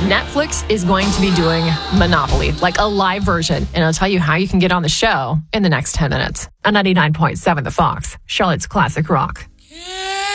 Netflix is going to be doing Monopoly, like a live version, and I'll tell you how you can get on the show in the next 10 minutes. On 99.7 The Fox, Charlotte's Classic Rock.